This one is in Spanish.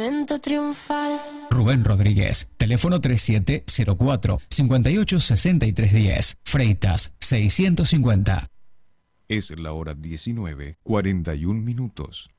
momento triunfal. Rubén Rodríguez, teléfono 3704-586310, Freitas 650. Es la hora 19:41.